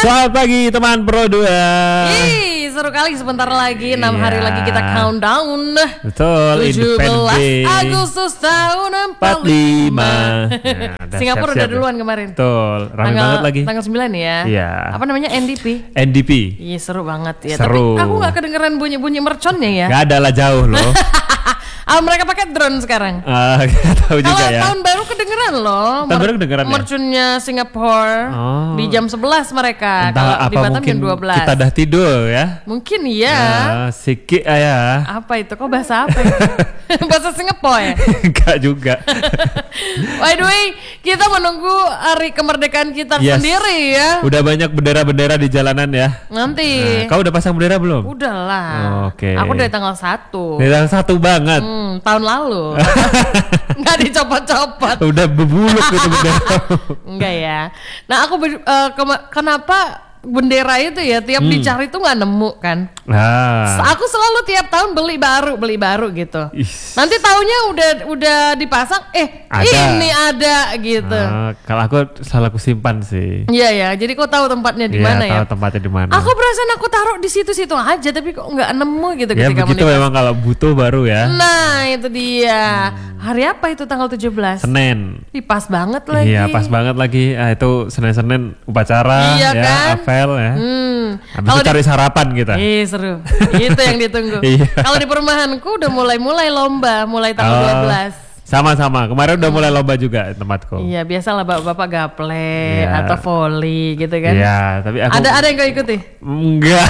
Selamat pagi teman Pro 2. Ih, seru kali sebentar lagi 6 hari lagi kita countdown. Betul, 17 Agustus tahun 45. Singapura udah duluan kemarin. Betul, ramai banget lagi. Tanggal 9 ya. Iya. Apa namanya NDP? NDP. Iya, seru banget ya. Seru. Tapi aku gak kedengeran bunyi-bunyi merconnya ya. Gak ada lah, jauh loh. Mereka pakai drone sekarang. Gak tahu juga Kalau ya. tahun baru kedengeran loh. Tahun baru kedengeran ya? Mercunnya Singapura. Di jam 11 mereka. Entah Kalau apa di Batam mungkin jam 12. kita dah tidur ya. Mungkin iya. Sikit ya. Apa itu? Kok bahasa apa itu? Bahasa Singapura ya? Enggak juga. By the way, kita menunggu hari kemerdekaan kita sendiri ya. Udah banyak bendera-bendera di jalanan ya. Nanti. Kau udah pasang bendera belum? Udah lah. Oke. Aku dari tanggal 1. Dari tanggal 1 banget. Tahun lalu. Nggak dicopot-copot. Udah bebuluk gitu bendera. Enggak ya. Nah aku kenapa bendera itu ya tiap dicari tuh nggak nemu kan? Aku selalu tiap tahun beli baru gitu. Nanti taunya udah dipasang, ini ada gitu. Kalau aku selalu aku simpan sih. Iya ya, jadi kau tahu tempatnya di mana ya? Tahu tempatnya di mana. Aku perasaan aku taruh di situ-situ aja, tapi kok nggak nemu gitu ya, ketika begitu memang kalau butuh baru ya. Nah itu dia. Hari apa itu tanggal 17? Senin. Pas banget lagi. Iya pas banget lagi. Itu Senin upacara iya, ya, kan? apel ya. Habis itu cari sarapan kita. Seru. Itu yang ditunggu. Kalau di perumahanku udah mulai lomba, mulai tanggal 12. Sama-sama, kemarin udah mulai lomba juga tempatku. Iya, biasalah bapak-bapak gaple atau volley gitu kan. Iya, tapi aku ada yang kau ikuti? Enggak.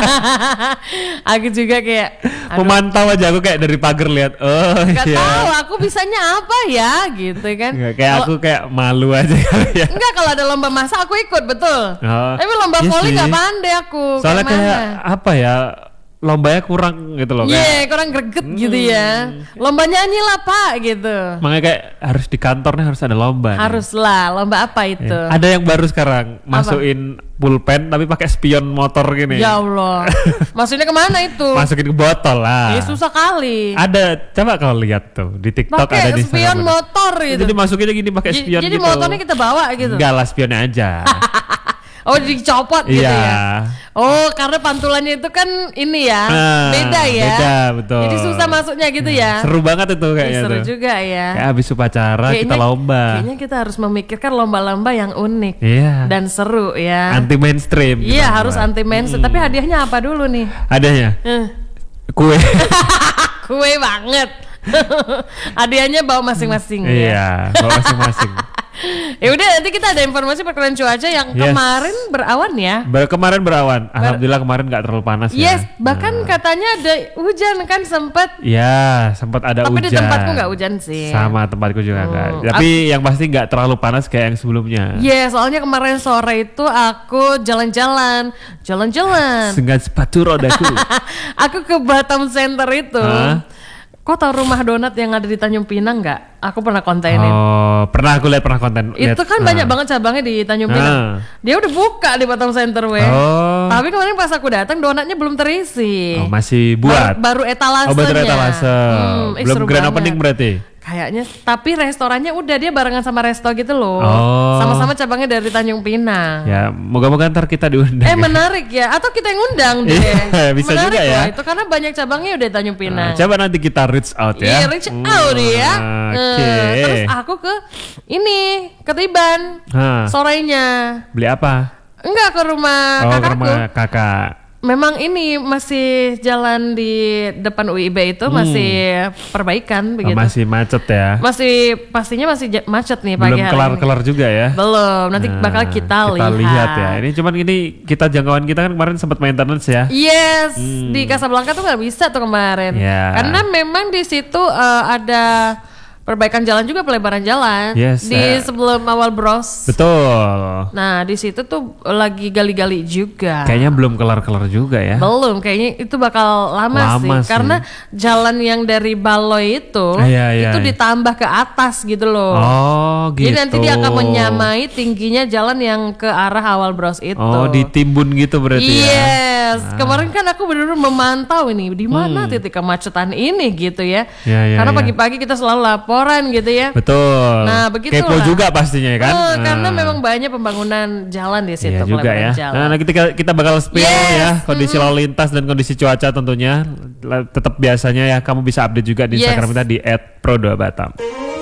Aku juga kayak memantau aja, aku kayak dari pagar lihat. Gak tahu aku bisanya apa ya gitu kan. Kayak aku kayak malu aja kali ya. Enggak, kalau ada lomba masak aku ikut, betul. Tapi lomba volley gak pandai aku. Soalnya kayak apa ya, lombanya kurang gitu loh. Kurang greget gitu ya. Lomba nyanyi lah pak gitu. Makanya kayak harus di kantornya harus ada lomba. Haruslah, lomba apa itu? Ada yang baru sekarang, masukin pulpen tapi pakai spion motor gini. Ya Allah. Maksudnya kemana itu? Masukin ke botol lah. Susah kali. Ada, coba kalau lihat tuh di TikTok ada di spion motor itu. Jadi masukinnya gini pakai spion jadi gitu. Jadi motornya kita bawa gitu. Enggak lah, spionnya aja. Oh dicopot gitu ya. Oh karena pantulannya itu kan ini ya, beda ya. Beda, betul. Jadi susah masuknya gitu ya. Seru banget itu kayaknya. Seru juga ya. Kayak habis upacara kita lomba. Kayaknya kita harus memikirkan lomba-lomba yang unik dan seru ya. Anti mainstream. Iya harus anti mainstream. Tapi hadiahnya apa dulu nih? Hadiahnya? Kue. Kue banget. Hadiahnya bawa masing-masing. Iya, bawa masing-masing. Ya udah, nanti kita ada informasi perkiraan cuaca yang kemarin berawan ya. Kemarin berawan. Alhamdulillah kemarin nggak terlalu panas ya. Bahkan katanya ada hujan kan sempat. Ya, sempat ada hujan. Tapi di tempatku nggak hujan sih. Sama tempatku juga nggak. Tapi yang pasti nggak terlalu panas kayak yang sebelumnya. Soalnya kemarin sore itu aku jalan-jalan. Dengan sepatu rodaku. Aku ke Batam Center itu. Kau tahu rumah donat yang ada di Tanjung Pinang nggak? Aku pernah kontenin. Pernah aku lihat konten. Itu kan banyak banget cabangnya di Tanjung Pinang. Dia udah buka di Batam Center Tapi kemarin pas aku datang donatnya belum terisi. Masih buat. Baru etalasenya. Baru etalase. Belum grand opening berarti. Kayaknya, tapi restorannya udah dia barengan sama resto gitu loh. Sama-sama cabangnya dari Tanjung Pinang. Ya, moga-moga ntar kita diundang. Menarik ya. Atau kita yang undang deh. Bisa menarik juga ya. Itu karena banyak cabangnya udah Tanjung Pinang. Coba nanti kita reach out ya. Iya, reach out ya. Terus aku ke Ketiban. Sorenya. Beli apa? Enggak, ke rumah kakakku. Ke rumah kakak. Memang ini masih jalan di depan UIB itu masih perbaikan begitu. Masih macet ya. Pastinya masih macet nih pagi hari. Belum kelar juga ya. Belum, nanti bakal kita lihat ya. Ini cuman kita jangkauan kita kan kemarin sempat maintenance ya. Yes, di Casablanca tuh nggak bisa tuh kemarin. Karena memang di situ ada perbaikan jalan juga, pelebaran jalan sebelum awal Bros. Betul. Nah di situ tuh lagi gali-gali juga. Kayaknya belum kelar-kelar juga ya. Belum, kayaknya itu bakal lama sih. Karena jalan yang dari Baloi itu ditambah ke atas gitu loh. Gitu. Jadi nanti dia akan menyamai tingginya jalan yang ke arah awal Bros itu. Ditimbun gitu berarti ya. Kemarin kan aku benar-benar memantau ini di mana titik kemacetan ini gitu ya. Karena pagi-pagi kita selalu lapor laporan gitu ya. Betul. Nah, begitulah. Kepo juga pastinya ya kan. Karena memang banyak pembangunan jalan di situ. Iya juga ya. Jalan. Nah, kita bakal spill ya kondisi lalu lintas dan kondisi cuaca tentunya. Tetap biasanya ya kamu bisa update juga di Instagram kita di @pro2batam.